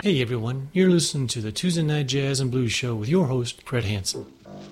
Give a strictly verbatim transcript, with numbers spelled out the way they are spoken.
Hey everyone, you're listening to the Tuesday Night Jazz and Blues Show with your host, Brett Hanson.